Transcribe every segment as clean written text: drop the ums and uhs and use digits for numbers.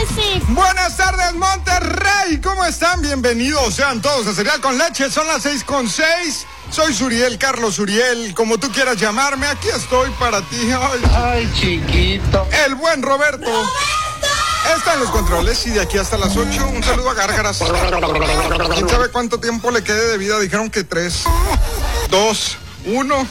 Music. Buenas tardes, Monterrey. ¿Cómo están? Bienvenidos sean todos a Cereal con Leche. Son las 6:06. Soy Suriel, Carlos Suriel, como tú quieras llamarme. Aquí estoy para ti. Ay, chiquito. El buen Roberto. Está en los controles y de aquí hasta las 8. Un saludo a Gárgaras. ¿Quién sabe cuánto tiempo le quede de vida? Dijeron que 3, 2, 1.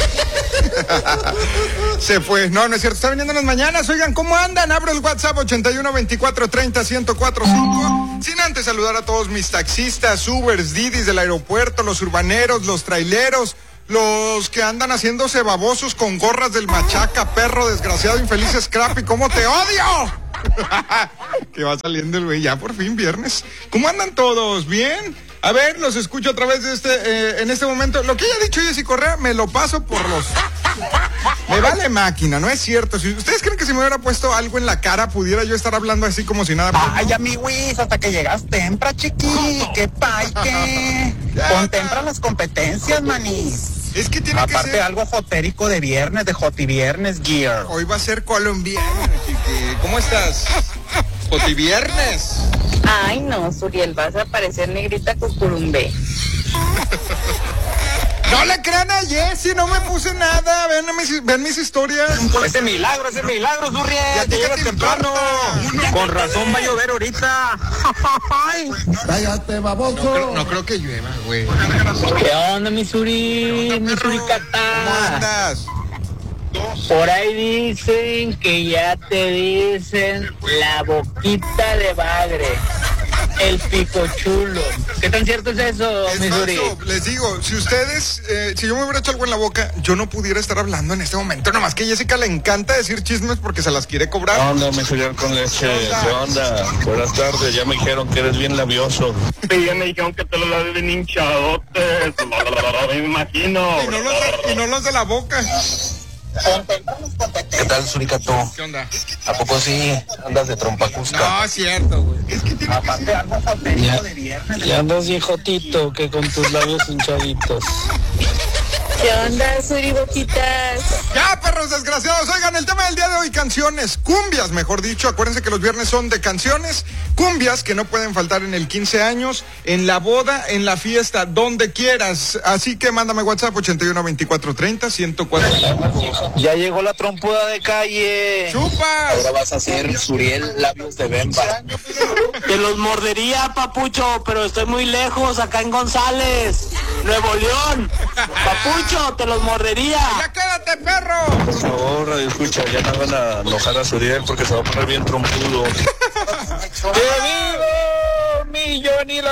Se fue. No es cierto. Está viniendo en las mañanas. Oigan, ¿cómo andan? Abro el WhatsApp 81 24 30 1045. Sin antes saludar a todos mis taxistas, Ubers, Didis del aeropuerto, los urbaneros, los traileros, los que andan haciéndose babosos con gorras del machaca, perro desgraciado, infeliz Scrappy. ¿Cómo te odio? Que va saliendo el güey ya por fin viernes. ¿Cómo andan todos? ¿Bien? A ver, los escucho a través de en este momento. Lo que haya dicho Jessy Correa, me lo paso por los... Me vale máquina, no es cierto. Si ustedes creen que si me hubiera puesto algo en la cara, pudiera yo estar hablando así como si nada... Ay, amiguis, hasta que llegas tempra, chiqui. ¡Qué paique! Contempla las competencias, manís. Es que tiene aparte que ser... algo jotérico de viernes, de Jotiviernes Gear. Hoy va a ser colombiano, chiqui. ¿Cómo estás? Jotiviernes. Ay, no, Suriel, vas a parecer negrita cucurumbe. No le crean a Jessy, no me puse nada. Ven mis historias. Ese milagro, Suriel. Te llegas temprano. Con razón va a llover ahorita. Cállate, baboso. No creo que llueva, güey. ¿Qué onda, mi suricata? ¿Cómo andas? Por ahí dicen que ya te dicen la boquita de bagre, el pico chulo. ¿Qué tan cierto es eso, Es mi Suri? falso. Les digo, si ustedes, si yo me hubiera hecho algo en la boca, yo no pudiera estar hablando en este momento. Nomás que a Jessica le encanta decir chismes porque se las quiere cobrar. ¿Qué onda, mi Cereal con Leche? ¿Qué onda? Buenas tardes, ya me dijeron que eres bien labioso. Sí, ya me dijeron que te lo laves bien hinchadote. Me imagino. Y no los de la boca. ¿Qué tal, Suricato? ¿Qué onda? ¿A poco sí andas de trompacusca? No, es cierto, güey. Es que tiene que ser... Algo jotérico de viernes. Ya andas viejotito que con tus labios hinchaditos. ¿Qué onda, Suriboquitas? Ya, perros desgraciados. Oigan, el tema del día de hoy, canciones, cumbias, mejor dicho. Acuérdense que los viernes son de canciones, cumbias que no pueden faltar en el 15 años, en la boda, en la fiesta, donde quieras. Así que mándame WhatsApp 81 24 30 104. Ya llegó la trompuda de calle. ¡Chupas! Ahora vas a hacer Suriel labios de Bemba. Te los mordería, papucho, pero estoy muy lejos, acá en González, Nuevo León. Papucho, te los mordería. ¡Ya quédate, perro! Por favor, radio escucha, ya no van a enojar a Suriel porque se va a poner bien trompudo. ¡Que viva mi Johnny!